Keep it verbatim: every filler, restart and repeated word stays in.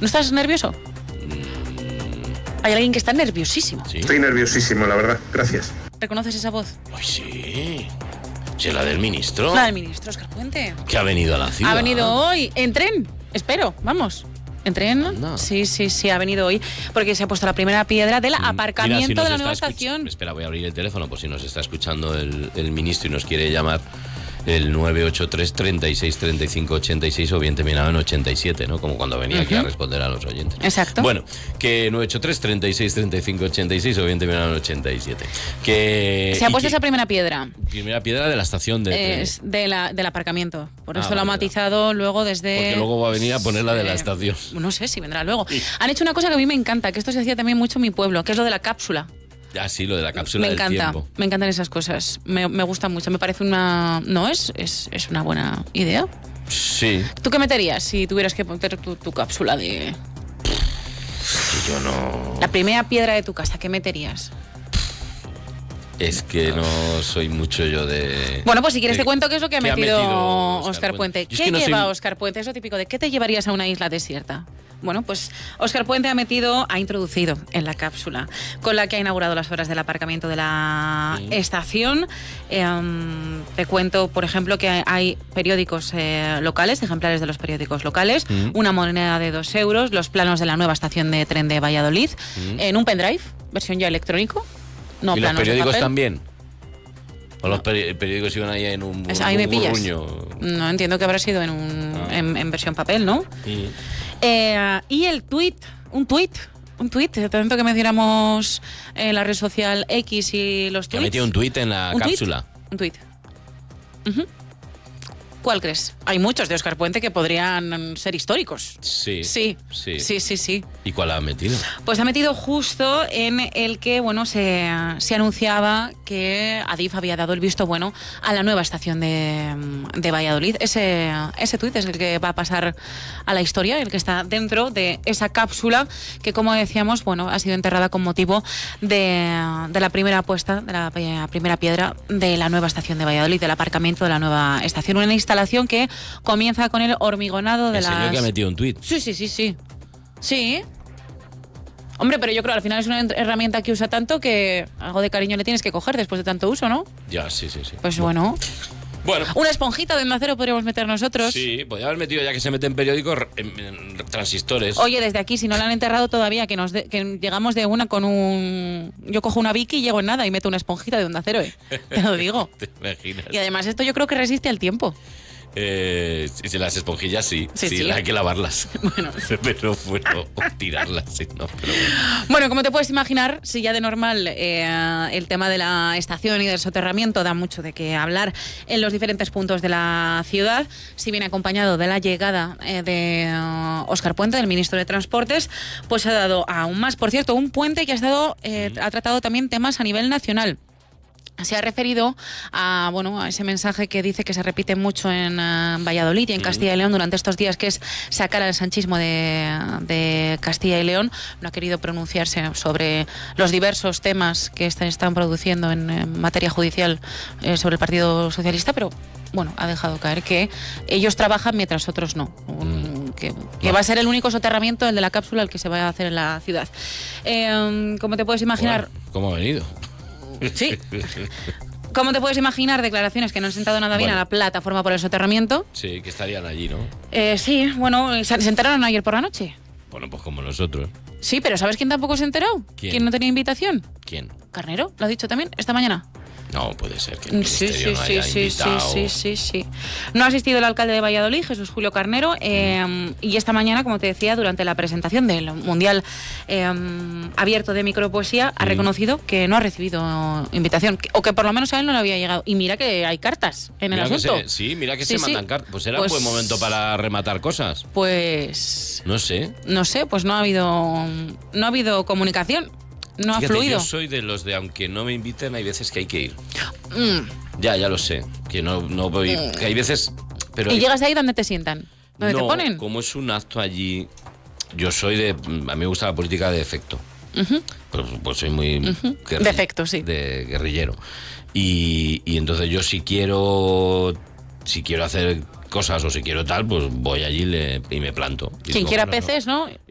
¿No estás nervioso? Hay alguien que está nerviosísimo. ¿Sí? Estoy nerviosísimo, la verdad. Gracias. ¿Reconoces esa voz? Ay, sí. ¿Sí, la del ministro? La del ministro Óscar Puente. Que ha venido a la ciudad. Ha venido hoy en tren. Espero, vamos. ¿En tren? Anda. Sí, sí, sí, ha venido hoy porque se ha puesto la primera piedra del Mira, aparcamiento si nos de la está nueva escuch- estación. Espera, voy a abrir el teléfono por si nos está escuchando el, el ministro y nos quiere llamar. El nueve ocho tres, treinta y seis, treinta y cinco, ochenta y seis o bien terminado en ochenta y siete, ¿no? Como cuando venía uh-huh. aquí a responder a los oyentes. Exacto. Bueno, que nueve ocho tres, treinta y seis, treinta y cinco, ochenta y seis o bien terminado en ochenta y siete. Que se ha puesto que, esa primera piedra. Primera piedra de la estación de es de la, del aparcamiento. Por ah, eso vale, lo ha matizado vale. luego desde... Porque luego va a venir a poner la de la eh, estación. No sé si vendrá luego. Sí. Han hecho una cosa que a mí me encanta, que esto se hacía también mucho en mi pueblo, que es lo de la cápsula. Ah, sí, lo de la cápsula me del encanta, tiempo. Me encantan esas cosas. Me, me gusta mucho. Me parece una... ¿No es? es? Es una buena idea. Sí. ¿Tú qué meterías si tuvieras que poner tu, tu cápsula de...? Que yo no... La primera piedra de tu casa, ¿qué meterías? Es que no soy mucho yo de... Bueno, pues si quieres de, te cuento qué es lo que ha metido, ha metido Óscar Puente. Puente. ¿Qué Es que no lleva soy... Óscar Puente? Es lo típico de ¿qué te llevarías a una isla desierta? Bueno, pues Óscar Puente ha metido, ha introducido en la cápsula con la que ha inaugurado las obras del aparcamiento de la sí. estación. Eh, te cuento, por ejemplo, que hay periódicos eh, locales, ejemplares de los periódicos locales, mm. una moneda de dos euros, los planos de la nueva estación de tren de Valladolid, mm. en un pendrive, versión ya electrónico. No ¿Y los periódicos también? ¿O no. los peri- periódicos iban ahí en un, es, ahí un me pillas. burruño? No, entiendo que habrá sido en, un, ah. en, en versión papel, ¿no? Sí. Eh, y el tuit, un tuit, un tuit, tanto que mencionamos en la red social X y los tuits. ¿Ha metido un tuit en la ¿Un cápsula? Tuit? Un tuit. Uh-huh. ¿Cuál crees? Hay muchos de Óscar Puente que podrían ser históricos. Sí. Sí. Sí, sí, sí. sí. ¿Y cuál ha metido? Pues ha metido justo en el que, bueno, se, se anunciaba que Adif había dado el visto bueno a la nueva estación de, de Valladolid. Ese, ese tuit es el que va a pasar a la historia, el que está dentro de esa cápsula que, como decíamos, bueno, ha sido enterrada con motivo de, de la primera apuesta, de la primera piedra de la nueva estación de Valladolid, del aparcamiento de la nueva estación. Una instalación que comienza con el hormigonado de las... ¿El señor que ha metido un tuit? Sí, sí, sí, sí. Sí. Hombre, pero yo creo que al final es una herramienta que usa tanto que algo de cariño le tienes que coger después de tanto uso, ¿no? Ya, sí, sí, sí. Pues bueno. Bueno. Una esponjita de Onda Cero podríamos meter nosotros. Sí, podría haber metido, ya que se mete en periódicos, en, en transistores. Oye, desde aquí, si no la han enterrado todavía, que nos de, que llegamos de una con un... Yo cojo una Vicky y llego en nada y meto una esponjita de Onda Cero, ¿eh? Te lo digo. ¿Te imaginas? Y además esto yo creo que resiste al tiempo. Eh, si las esponjillas sí, sí, sí, sí. Hay que lavarlas. Bueno. Pero bueno, tirarlas, sí, no. Pero bueno. Bueno, como te puedes imaginar, si ya de normal eh, el tema de la estación y del soterramiento da mucho de qué hablar en los diferentes puntos de la ciudad, si viene acompañado de la llegada eh, de uh, Óscar Puente, del ministro de Transportes, pues ha dado aún más. Por cierto, un puente que ha estado, eh, mm. ha tratado también temas a nivel nacional. Se ha referido a, bueno, a ese mensaje que dice que se repite mucho en uh, Valladolid y en Castilla y León durante estos días, que es sacar al sanchismo de, de Castilla y León. No ha querido pronunciarse sobre los diversos temas que están, están produciendo en, en materia judicial eh, sobre el Partido Socialista, pero bueno, ha dejado caer que ellos trabajan mientras otros no. Mm. Que, que va a ser el único soterramiento, el de la cápsula, el que se va a hacer en la ciudad. Eh, como te puedes imaginar... Bueno, ¿cómo ha venido? Sí. Como te puedes imaginar, declaraciones que no han sentado nada bien bueno. a la plataforma por el soterramiento. Sí, que estarían allí, ¿no? Eh, sí, bueno, se, se enteraron ayer por la noche. Bueno, pues como nosotros. Sí, pero ¿sabes quién tampoco se enteró? ¿Quién? ¿Quién no tenía invitación? ¿Quién? Carnero, lo ha dicho también esta mañana. No, puede ser que el sí, ministerio sí, no haya sí, invitado. sí, sí, sí, sí. No ha asistido el alcalde de Valladolid, Jesús Julio Carnero, eh, y esta mañana, como te decía, durante la presentación del Mundial eh, Abierto de Micropoesía, mm. ha reconocido que no ha recibido invitación, o que por lo menos a él no le había llegado. Y mira que hay cartas en mira el asunto. Se, sí, mira que sí, se sí. mandan cartas. Pues era pues, un buen momento para rematar cosas. Pues... No sé. No sé, pues no ha habido, no ha habido comunicación. No Fíjate, ha fluido. Yo soy de los de, aunque no me inviten, hay veces que hay que ir. Mm. Ya, ya lo sé. Que no, no voy. Mm. Que hay veces. Pero ¿Y hay... llegas ahí donde te sientan? ¿Dónde no, te ponen? Como es un acto allí. Yo soy de. A mí me gusta la política de efecto. Uh-huh. Pues, pues soy muy. Uh-huh. Guerri- de efecto, sí. De guerrillero. Y, y entonces yo, si quiero. Si quiero hacer cosas o si quiero tal, pues voy allí le, y me planto. Y Quien digo, quiera bueno, peces, ¿no?